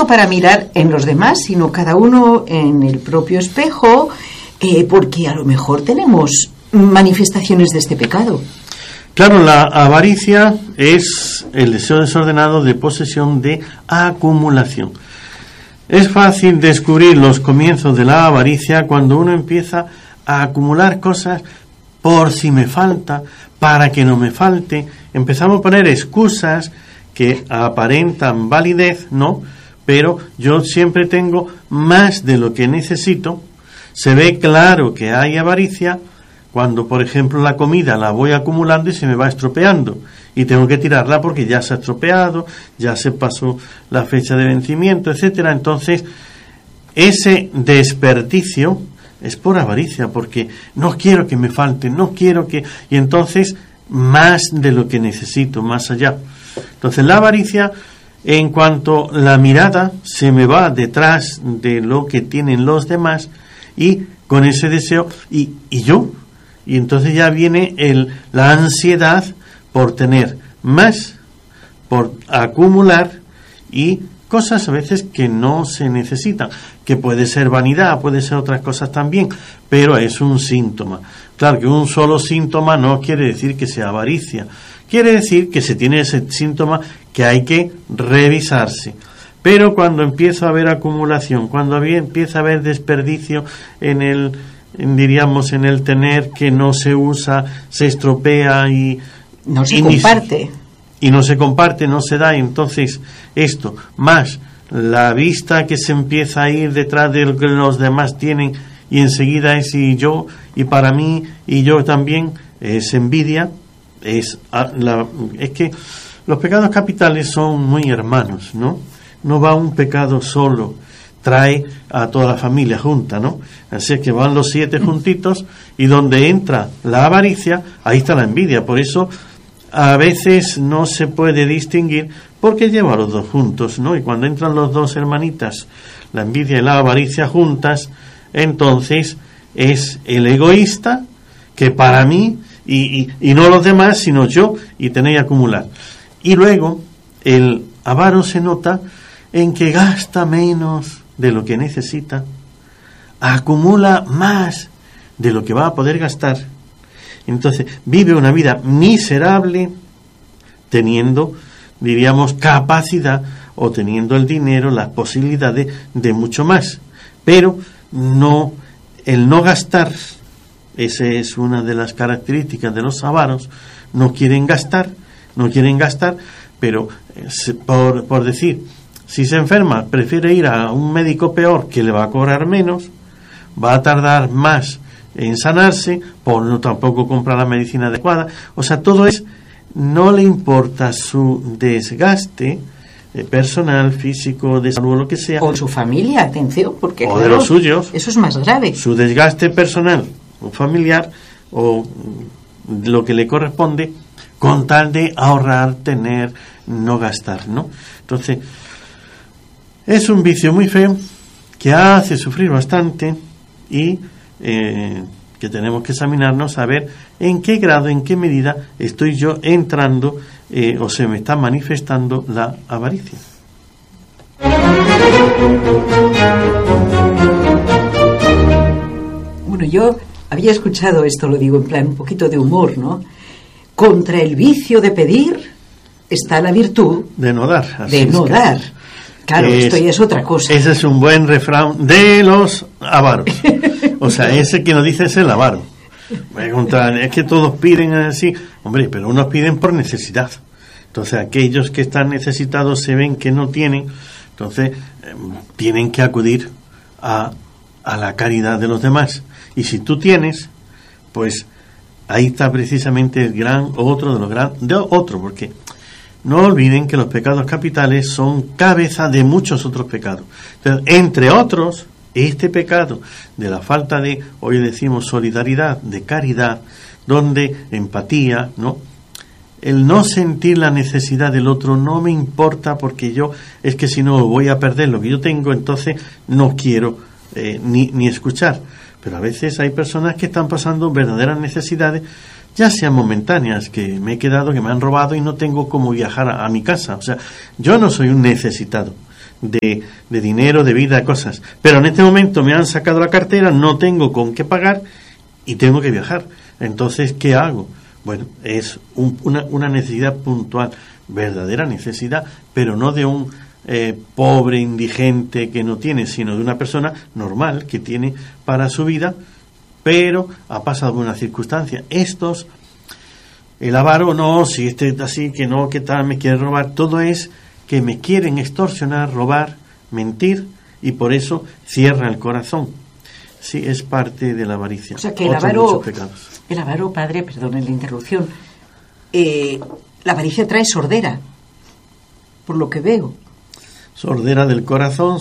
tanto para mirar en los demás, sino cada uno en el propio espejo, porque a lo mejor tenemos manifestaciones de este pecado. Claro, la avaricia es el deseo desordenado de posesión, de acumulación. Es fácil descubrir los comienzos de la avaricia cuando uno empieza a acumular cosas por si me falta, para que no me falte. Empezamos a poner excusas que aparentan validez, ¿no? Pero yo siempre tengo más de lo que necesito. Se ve claro que hay avaricia cuando, por ejemplo, la comida la voy acumulando y se me va estropeando y tengo que tirarla porque ya se ha estropeado, ya se pasó la fecha de vencimiento, etcétera. Entonces, ese desperdicio es por avaricia, porque no quiero que me falte, no quiero que... Y entonces, más de lo que necesito, más allá. Entonces, la avaricia, en cuanto la mirada se me va detrás de lo que tienen los demás y con ese deseo, y yo... Y entonces ya viene la ansiedad por tener más, por acumular, y cosas a veces que no se necesitan, que puede ser vanidad, puede ser otras cosas también, pero es un síntoma. Claro que un solo síntoma no quiere decir que sea avaricia, quiere decir que se tiene ese síntoma que hay que revisarse. Pero cuando empieza a haber acumulación, cuando empieza a haber desperdicio en el tener, que no se usa, se estropea y no se comparte. Y no se comparte, no se da. Entonces, esto, más la vista que se empieza a ir detrás de lo que los demás tienen, y enseguida es y yo, y para mí, y yo también, es envidia. Es que los pecados capitales son muy hermanos, ¿no? No va un pecado solo, trae a toda la familia junta, ¿no? Así es que van los 7 juntitos, y donde entra la avaricia, ahí está la envidia. Por eso a veces no se puede distinguir, porque lleva a los dos juntos, ¿no? Y cuando entran los dos hermanitas, la envidia y la avaricia juntas, entonces es el egoísta que para mí, y no los demás, sino yo, y tenéis que acumular. Y luego el avaro se nota en que gasta menos de lo que necesita, acumula más de lo que va a poder gastar. Entonces vive una vida miserable, teniendo, diríamos, capacidad, o teniendo el dinero, las posibilidades de mucho más. Pero no, el no gastar, esa es una de las características de los avaros. No quieren gastar, pero por decir, si se enferma, prefiere ir a un médico peor, que le va a cobrar menos, va a tardar más en sanarse, por no tampoco comprar la medicina adecuada. O sea, todo es, no le importa su desgaste personal, físico, de salud, lo que sea. O su familia, atención, porque o de los suyos. Eso es más grave. Su desgaste personal o familiar, o lo que le corresponde, con tal de ahorrar, tener, no gastar, ¿no? Entonces, es un vicio muy feo que hace sufrir bastante, y que tenemos que examinarnos a ver en qué grado, en qué medida estoy yo entrando o se me está manifestando la avaricia. Bueno, yo había escuchado esto, lo digo en plan un poquito de humor, ¿no? Contra el vicio de pedir está la virtud de no dar. De no dar. Claro, esto ya es otra cosa. Ese es un buen refrán de los avaros. O sea, ese que nos dice es el avaro. Es que todos piden así. Hombre, pero unos piden por necesidad. Entonces, aquellos que están necesitados se ven que no tienen. Entonces, tienen que acudir a la caridad de los demás. Y si tú tienes, pues ahí está precisamente el otro, porque no olviden que los pecados capitales son cabeza de muchos otros pecados. Entonces, entre otros, este pecado de la falta de, hoy decimos, solidaridad, de caridad, donde empatía, ¿no? El no sentir la necesidad del otro, no me importa, porque yo, es que si no voy a perder lo que yo tengo, entonces no quiero ni escuchar. Pero a veces hay personas que están pasando verdaderas necesidades, ya sean momentáneas, que me he quedado, que me han robado y no tengo cómo viajar a mi casa. O sea, yo no soy un necesitado. de dinero, de vida, de cosas. Pero en este momento me han sacado la cartera, no tengo con qué pagar y tengo que viajar. Entonces, ¿qué hago? Bueno, es una necesidad puntual, verdadera necesidad, pero no de un pobre indigente que no tiene, sino de una persona normal que tiene para su vida, pero ha pasado una circunstancia. El avaro, no, si así, que no, que tal, me quiere robar, todo es que me quieren extorsionar, robar, mentir, y por eso cierra el corazón. Sí, es parte de la avaricia. O sea que el avaro, padre, perdone la interrupción, la avaricia trae sordera, por lo que veo. Sordera del corazón,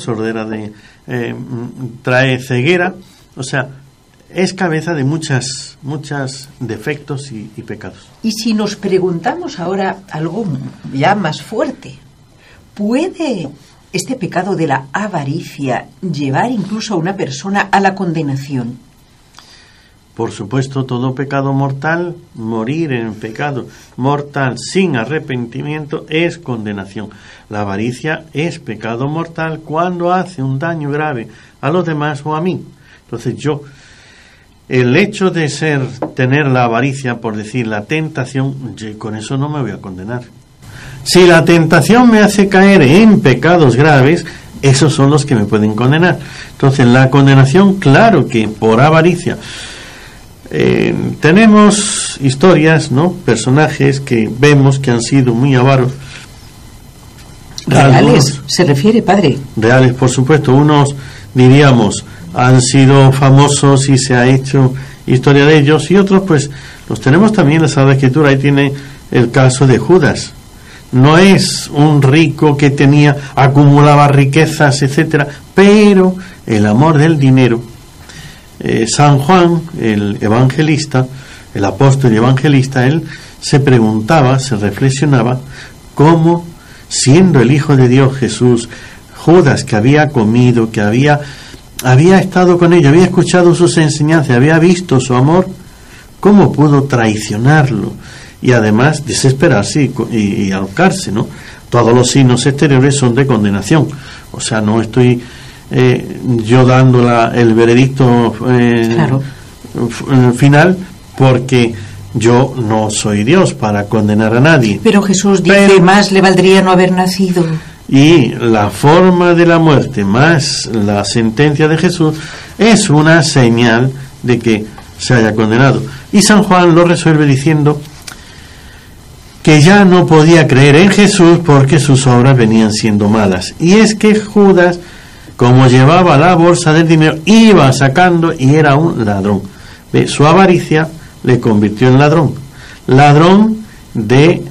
trae ceguera, o sea, es cabeza de muchos defectos y pecados. Y si nos preguntamos ahora algo ya más fuerte, ¿puede este pecado de la avaricia llevar incluso a una persona a la condenación? Por supuesto, todo pecado mortal, morir en pecado mortal sin arrepentimiento es condenación. La avaricia es pecado mortal cuando hace un daño grave a los demás o a mí. Entonces el hecho de tener la avaricia, por decir la tentación, con eso no me voy a condenar. Si la tentación me hace caer en pecados graves, esos son los que me pueden condenar. Entonces la condenación, claro que por avaricia. Tenemos historias, ¿no? Personajes que vemos que han sido muy avaros. ¿Reales se refiere, padre? Reales, por supuesto. Unos, diríamos, han sido famosos y se ha hecho historia de ellos, y otros, pues, los tenemos también en la Sagrada Escritura. Ahí tiene el caso de Judas. No es un rico que acumulaba riquezas, etcétera, pero el amor del dinero. San Juan, el evangelista, el apóstol y evangelista, él se preguntaba, se reflexionaba cómo, siendo el Hijo de Dios Jesús, Judas, que había comido, que había estado con ellos, había escuchado sus enseñanzas, había visto su amor, cómo pudo traicionarlo y además desesperarse y ahorcarse, ¿no? Todos los signos exteriores son de condenación. O sea, no estoy yo dando el veredicto claro, final, porque yo no soy Dios para condenar a nadie. Pero Jesús dice, más le valdría no haber nacido. Y la forma de la muerte más la sentencia de Jesús es una señal de que se haya condenado. Y San Juan lo resuelve diciendo que ya no podía creer en Jesús porque sus obras venían siendo malas. Y es que Judas, como llevaba la bolsa del dinero, iba sacando y era un ladrón. Su avaricia le convirtió en ladrón. Ladrón de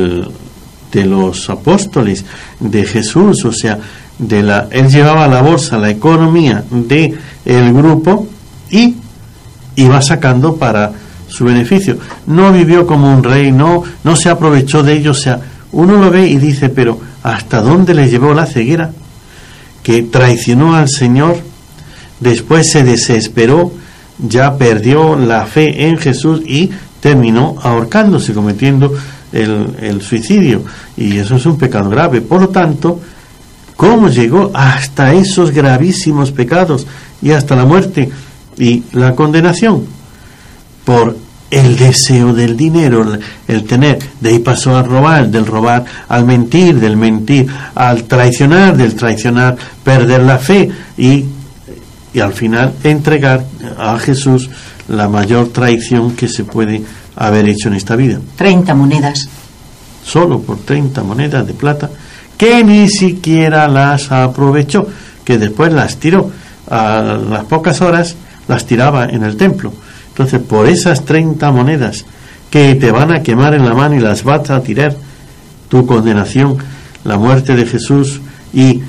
los apóstoles, de Jesús, o sea, él llevaba la bolsa, la economía de el grupo y iba sacando para su beneficio. No vivió como un rey, no se aprovechó de ello. O sea, uno lo ve y dice, pero ¿hasta dónde le llevó la ceguera? Que traicionó al Señor, después se desesperó, ya perdió la fe en Jesús y terminó ahorcándose, cometiendo el suicidio, y eso es un pecado grave. Por lo tanto, ¿cómo llegó hasta esos gravísimos pecados y hasta la muerte y la condenación? Por el deseo del dinero, el tener. De ahí pasó a robar, del robar al mentir, del mentir al traicionar, del traicionar perder la fe y al final entregar a Jesús la mayor traición que se puede haber hecho en esta vida. 30 monedas. Solo por 30 monedas de plata, que ni siquiera las aprovechó, que después las tiró. A las pocas horas las tiraba en el templo. Entonces, por esas 30 monedas que te van a quemar en la mano y las vas a tirar, tu condenación, la muerte de Jesús y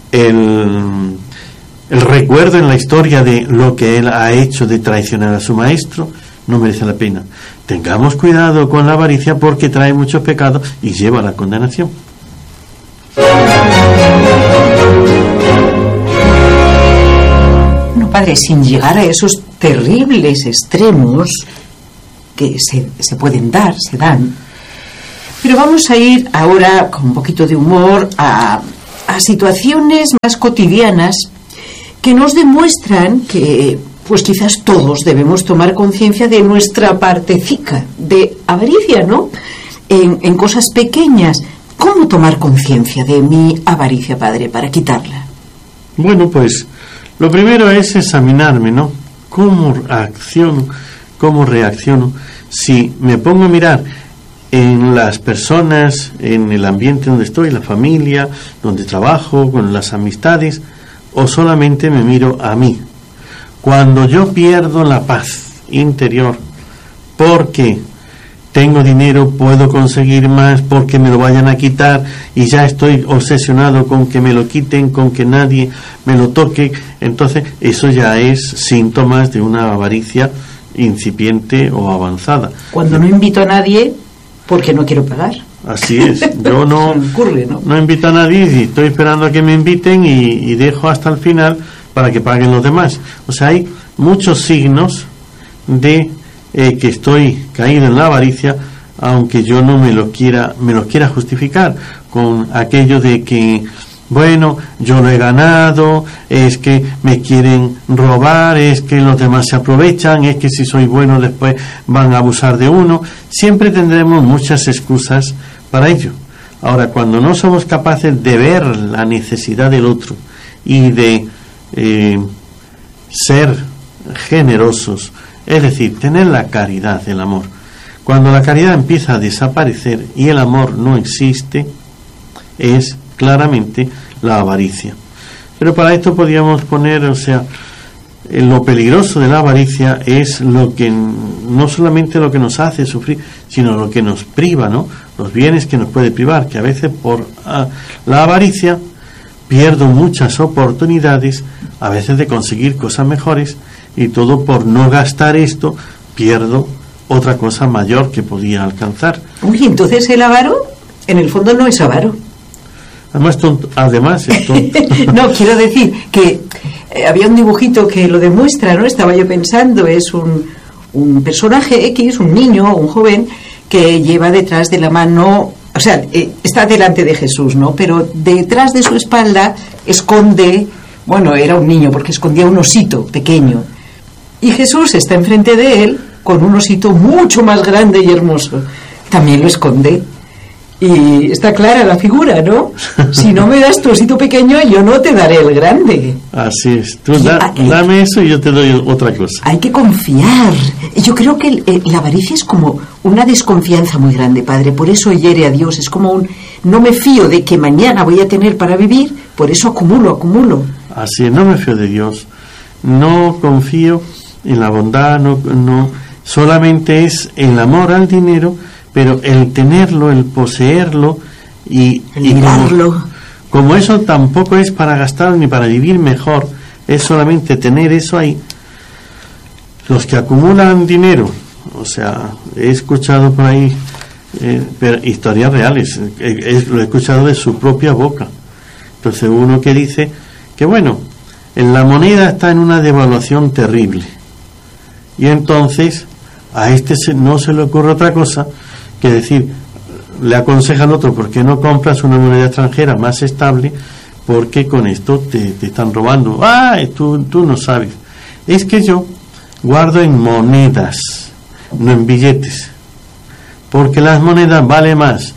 el recuerdo en la historia de lo que él ha hecho de traicionar a su maestro, no merece la pena. Tengamos cuidado con la avaricia porque trae muchos pecados y lleva a la condenación. No, padre, sin llegar a esos terribles extremos que se pueden dar, se dan. Pero vamos a ir ahora con un poquito de humor a a situaciones más cotidianas que nos demuestran que, pues quizás todos debemos tomar conciencia de nuestra partecica de avaricia, ¿no? En cosas pequeñas. ¿Cómo tomar conciencia de mi avaricia, padre, para quitarla? Bueno, pues lo primero es examinarme, ¿no? ¿Cómo acciono? ¿Cómo reacciono? Si me pongo a mirar en las personas, en el ambiente donde estoy, la familia, donde trabajo, con las amistades, o solamente me miro a mí. Cuando yo pierdo la paz interior porque tengo dinero, puedo conseguir más, porque me lo vayan a quitar y ya estoy obsesionado con que me lo quiten, con que nadie me lo toque, entonces eso ya es síntomas de una avaricia incipiente o avanzada. Cuando no invito a nadie porque no quiero pagar. Así es, yo no invito a nadie y estoy esperando a que me inviten y dejo hasta el final para que paguen los demás. O sea, hay muchos signos de que estoy caído en la avaricia, aunque yo no me lo quiera justificar con aquello de que, bueno, yo lo he ganado, es que me quieren robar, es que los demás se aprovechan, es que si soy bueno después van a abusar de uno. Siempre tendremos muchas excusas para ello. Ahora, cuando no somos capaces de ver la necesidad del otro y de ser generosos, es decir, tener la caridad, el amor, cuando la caridad empieza a desaparecer y el amor no existe, es claramente la avaricia. Pero para esto podríamos poner, o sea, lo peligroso de la avaricia es lo que no solamente lo que nos hace sufrir, sino lo que nos priva, ¿no? Los bienes que nos puede privar, que a veces por la avaricia pierdo muchas oportunidades, a veces de conseguir cosas mejores, y todo por no gastar esto pierdo otra cosa mayor que podía alcanzar. Uy, entonces el avaro en el fondo no es avaro. Además es tonto. No, quiero decir que había un dibujito que lo demuestra, ¿no? Estaba yo pensando, es un personaje X, un niño, un joven, que lleva detrás de la mano, o sea, está delante de Jesús, ¿no? Pero detrás de su espalda esconde, bueno, era un niño porque escondía un osito pequeño. Y Jesús está enfrente de él con un osito mucho más grande y hermoso. También lo esconde. Y está clara la figura, ¿no? Si no me das tu osito pequeño, yo no te daré el grande. Así es. Tú dame eso y yo te doy otra cosa. Hay que confiar. Yo creo que la avaricia es como una desconfianza muy grande, padre. Por eso hiere a Dios. Es como no me fío de que mañana voy a tener para vivir, por eso acumulo. Así es, no me fío de Dios. No confío en la bondad, no solamente es el amor al dinero, pero el tenerlo, el poseerlo y mirarlo. Como eso tampoco es para gastar ni para vivir mejor, es solamente tener eso ahí. Los que acumulan dinero, o sea, he escuchado por ahí historias reales, lo he escuchado de su propia boca. Entonces uno que dice que bueno, la moneda está en una devaluación terrible. Y entonces a no se le ocurre otra cosa que decir, le aconseja al otro, ¿por qué no compras una moneda extranjera más estable? Porque con esto te están robando. Tú no sabes. Es que yo guardo en monedas, no en billetes, porque las monedas vale más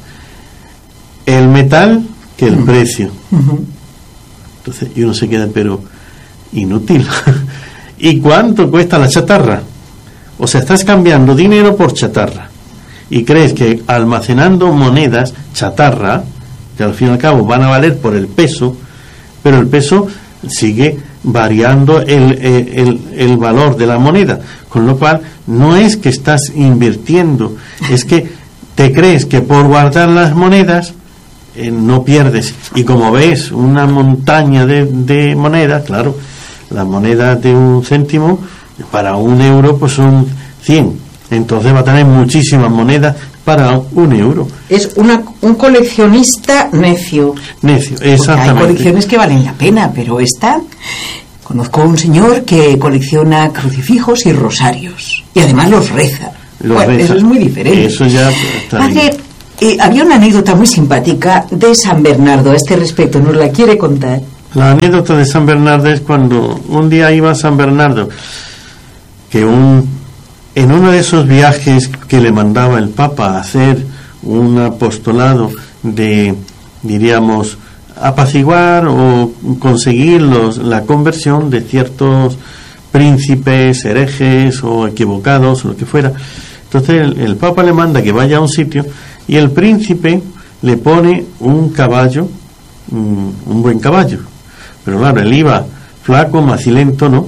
el metal que el precio. Entonces y uno se queda pero inútil. ¿Y cuánto cuesta la chatarra? O sea, estás cambiando dinero por chatarra y crees que almacenando monedas chatarra, que al fin y al cabo van a valer por el peso, pero el peso sigue variando el valor de la moneda, con lo cual no es que estás invirtiendo, es que te crees que por guardar las monedas no pierdes. Y como ves una montaña de monedas, claro, las monedas de 1 céntimo para 1 euro pues son 100. Entonces va a tener muchísimas monedas para 1 euro. Es un coleccionista necio. Necio, exactamente. Porque hay colecciones que valen la pena, pero esta... Conozco a un señor que colecciona crucifijos y rosarios. Y además los reza. Reza. Eso es muy diferente. Eso ya está Padre, Había una anécdota muy simpática de San Bernardo a este respecto, ¿nos la quiere contar? La anécdota de San Bernardo es cuando un día iba a San Bernardo, que en uno de esos viajes que le mandaba el Papa a hacer un apostolado de, diríamos, apaciguar o conseguir la conversión de ciertos príncipes, herejes o equivocados o lo que fuera. Entonces el Papa le manda que vaya a un sitio y el príncipe le pone un caballo, un buen caballo, pero claro, él iba flaco, macilento, ¿no?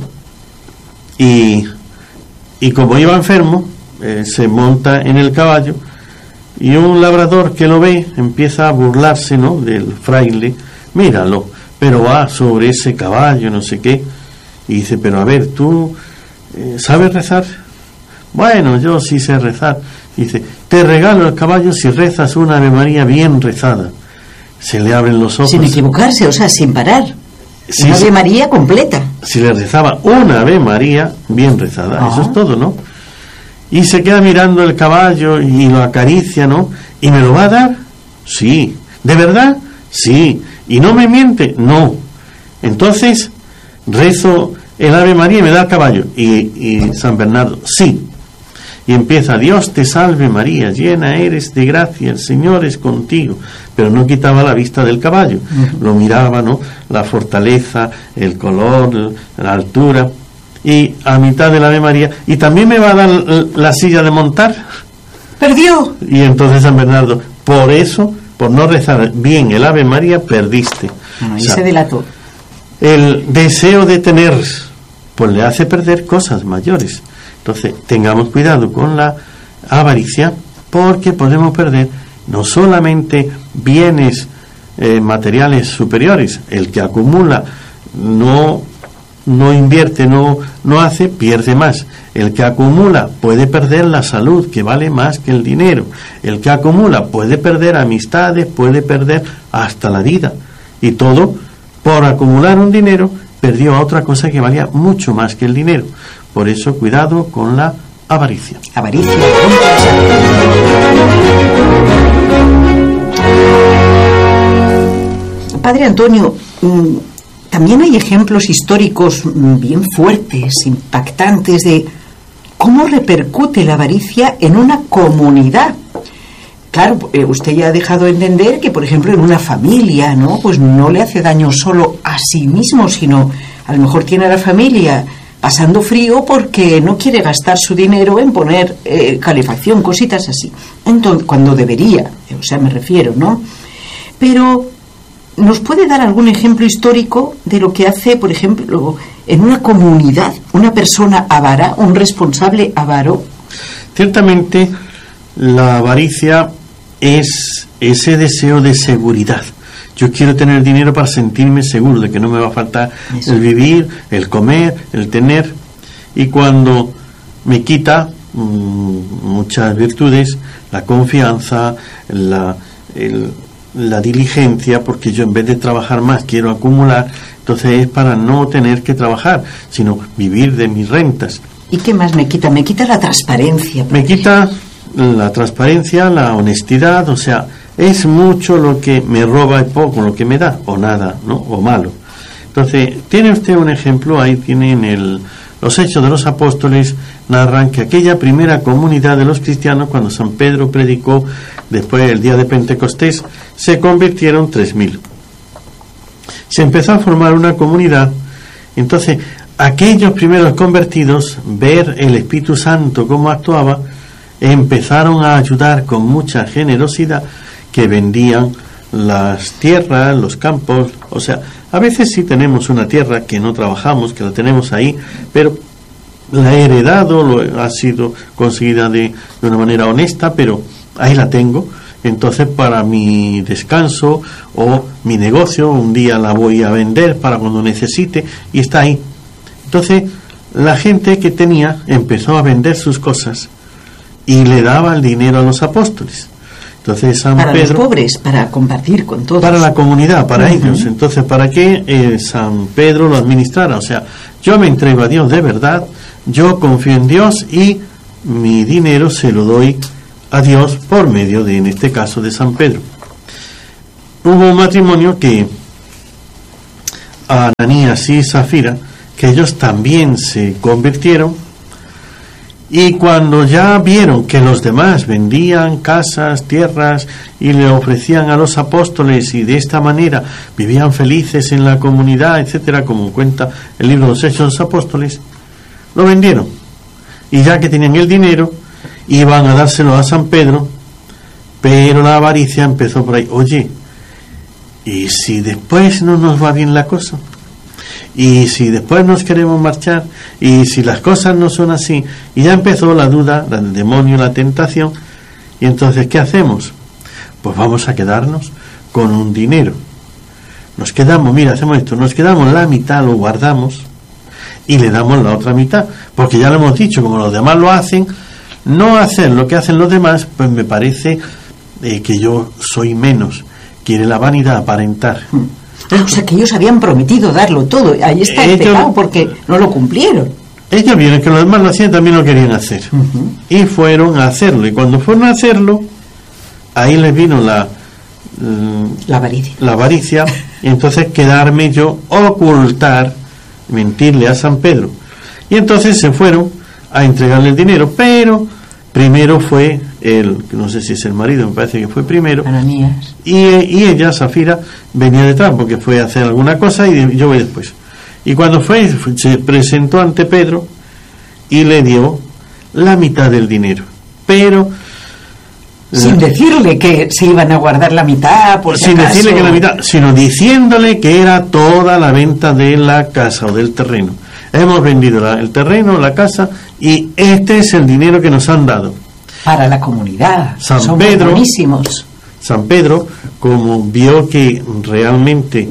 Y como iba enfermo, se monta en el caballo y un labrador que lo ve empieza a burlarse, ¿no?, del fraile. Míralo, pero va sobre ese caballo, no sé qué. Y dice, pero a ver, ¿tú sabes rezar? Bueno, yo sí sé rezar. Dice, te regalo el caballo si rezas una Ave María bien rezada. Se le abren los ojos. Sin equivocarse, o sea, sin parar. Sí, una Ave María completa. Si le rezaba una Ave María bien rezada, eso es todo, ¿no? Y se queda mirando el caballo y lo acaricia, ¿no? ¿Y me lo va a dar? Sí. ¿De verdad? Sí. ¿Y no me miente? No. Entonces, rezo el Ave María y me da el caballo. Y San Bernardo, sí. Y empieza, Dios te salve María, llena eres de gracia, el Señor es contigo. Pero no quitaba la vista del caballo. Lo miraba, ¿no? La fortaleza, el color, la altura. Y a mitad del Ave María, ¿y también me va a dar la silla de montar? ¡Perdió! Y entonces San Bernardo, por eso, por no rezar bien el Ave María, perdiste. No, y se delató. El deseo de tener, pues le hace perder cosas mayores. Entonces, tengamos cuidado con la avaricia, porque podemos perder no solamente bienes materiales superiores. El que acumula no invierte, no hace, pierde más. El que acumula puede perder la salud, que vale más que el dinero. El que acumula puede perder amistades, puede perder hasta la vida. Y todo por acumular un dinero perdió a otra cosa que valía mucho más que el dinero. Por eso, cuidado con la avaricia. Avaricia. Padre Antonio, también hay ejemplos históricos bien fuertes, impactantes, de cómo repercute la avaricia en una comunidad. Claro, usted ya ha dejado de entender que, por ejemplo, en una familia, ¿no?, pues no le hace daño solo a sí mismo, sino a lo mejor tiene a la familia pasando frío porque no quiere gastar su dinero en poner calefacción, cositas así. Entonces, cuando debería, o sea, me refiero, ¿no? Pero, ¿nos puede dar algún ejemplo histórico de lo que hace, por ejemplo, en una comunidad, una persona avara, un responsable avaro? Ciertamente, la avaricia es ese deseo de seguridad. Yo quiero tener dinero para sentirme seguro de que no me va a faltar el vivir, el comer, el tener. Y cuando me quita muchas virtudes, la confianza, la diligencia, porque yo en vez de trabajar más quiero acumular, entonces es para no tener que trabajar, sino vivir de mis rentas. ¿Y qué más me quita? Me quita la transparencia. Me quita la transparencia, la honestidad, o sea, es mucho lo que me roba y poco lo que me da, o nada, ¿no?, o malo. Entonces, tiene usted un ejemplo, ahí tienen los Hechos de los Apóstoles, narran que aquella primera comunidad de los cristianos, cuando San Pedro predicó, después del día de Pentecostés, se convirtieron 3.000. Se empezó a formar una comunidad. Entonces, aquellos primeros convertidos, ver el Espíritu Santo cómo actuaba, empezaron a ayudar con mucha generosidad, que vendían las tierras, los campos. O sea, a veces sí tenemos una tierra que no trabajamos, que la tenemos ahí, pero la he heredado, ha sido conseguida de una manera honesta, pero ahí la tengo. Entonces, para mi descanso o mi negocio, un día la voy a vender para cuando necesite, y está ahí. Entonces, la gente que tenía empezó a vender sus cosas y le daba el dinero a los apóstoles. Entonces San para Pedro, los pobres, para compartir con todos. Para la comunidad, para ellos. Entonces, ¿para qué San Pedro lo administrara? O sea, yo me entrego a Dios de verdad, yo confío en Dios y mi dinero se lo doy a Dios por medio de, en este caso, de San Pedro. Hubo un matrimonio que, Ananías y Zafira, que ellos también se convirtieron, y cuando ya vieron que los demás vendían casas, tierras y le ofrecían a los apóstoles, y de esta manera vivían felices en la comunidad, etcétera, como cuenta el libro de los Hechos de los Apóstoles, lo vendieron, y ya que tenían el dinero iban a dárselo a San Pedro, pero la avaricia empezó por ahí. Oye, ¿y si después no nos va bien la cosa? ¿Y si después nos queremos marchar? ¿Y si las cosas no son así? Y ya empezó la duda, el demonio, la tentación. Y entonces, ¿qué hacemos? Pues vamos a quedarnos con un dinero. Nos quedamos, mira, hacemos esto, nos quedamos la mitad, lo guardamos y le damos la otra mitad, porque ya lo hemos dicho, como los demás lo hacen, no hacer lo que hacen los demás, pues me parece que yo soy menos. Quiere la vanidad, aparentar. O sea, que ellos habían prometido darlo todo. Ahí está el pecado, porque no lo cumplieron. Ellos vieron que los demás lo hacían, también lo querían hacer. Y fueron a hacerlo. Y cuando fueron a hacerlo, ahí les vino la avaricia. Y entonces quedarme yo, ocultar, mentirle a San Pedro. Y entonces se fueron a entregarle el dinero. Pero primero fue no sé si es el marido, me parece que fue primero, Ananías. Y ella, Zafira, venía detrás porque fue a hacer alguna cosa y yo voy después. Y cuando se presentó ante Pedro y le dio la mitad del dinero, pero sin decirle que se iban a guardar la mitad, por si sin acaso. Decirle que la mitad, sino diciéndole que era toda la venta de la casa o del terreno. Hemos vendido el terreno, la casa, y este es el dinero que nos han dado para la comunidad. San Pedro, buenísimos. San Pedro, como vio que realmente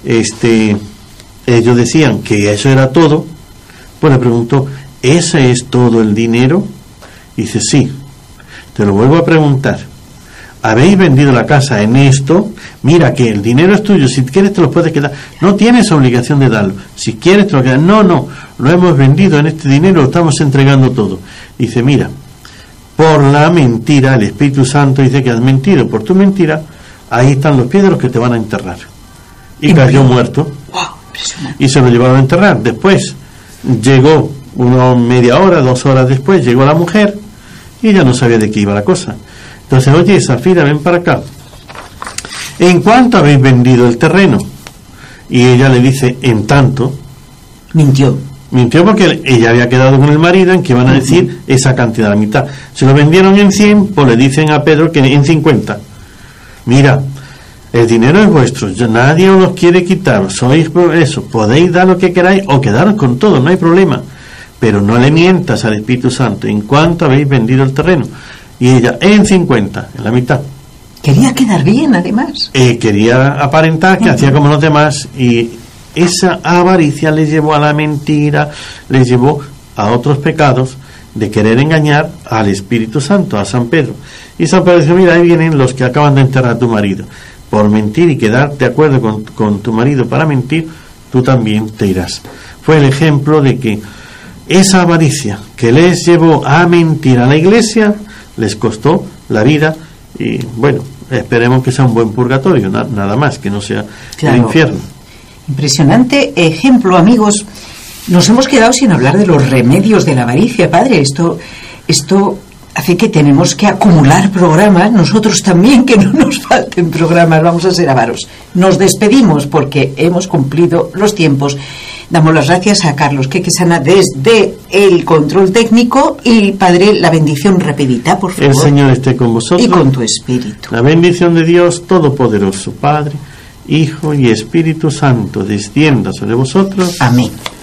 ellos decían que eso era todo, pues le preguntó, ¿ese es todo el dinero? Y dice, sí. Te lo vuelvo a preguntar, ¿habéis vendido la casa en esto? Mira que el dinero es tuyo, si quieres te lo puedes quedar, no tienes obligación de darlo, si quieres te lo quedas. No, lo hemos vendido en este dinero, lo estamos entregando todo. Dice, mira, por la mentira, el Espíritu Santo dice que has mentido, por tu mentira, ahí están los pies de los que te van a enterrar. Y cayó muerto. Wow, y se lo llevaron a enterrar. Después llegó media hora, 2 horas después, llegó la mujer y ella no sabía de qué iba la cosa. Entonces, oye, Zafira, ven para acá. ¿En cuánto habéis vendido el terreno? Y ella le dice, en tanto. Mintió porque ella había quedado con el marido en que iban a decir esa cantidad, la mitad. Se lo vendieron en 100, pues le dicen a Pedro que en 50. Mira, el dinero es vuestro, nadie os lo quiere quitar, sois eso, podéis dar lo que queráis o quedaros con todo, no hay problema. Pero no le mientas al Espíritu Santo. ¿En cuánto habéis vendido el terreno? Y ella, en 50, en la mitad. Quería quedar bien, además. Quería aparentar que hacía como los demás, y esa avaricia les llevó a la mentira, les llevó a otros pecados de querer engañar al Espíritu Santo, a San Pedro. Y San Pedro dice, mira, ahí vienen los que acaban de enterrar a tu marido. Por mentir y quedar de acuerdo con tu marido para mentir, tú también te irás. Fue el ejemplo de que esa avaricia que les llevó a mentir a la iglesia les costó la vida. Y bueno, esperemos que sea un buen purgatorio, nada más, que no sea el infierno. Impresionante ejemplo, amigos. Nos hemos quedado sin hablar de los remedios de la avaricia, padre. Esto hace que tenemos que acumular programas, nosotros también, que no nos falten programas, vamos a ser avaros. Nos despedimos porque hemos cumplido los tiempos. Damos las gracias a Carlos Quequesana desde el control técnico, y padre, la bendición rapidita, por favor. El Señor esté con vosotros. Y con tu espíritu. La bendición de Dios Todopoderoso, Padre, Hijo y Espíritu Santo, descienda sobre vosotros. Amén.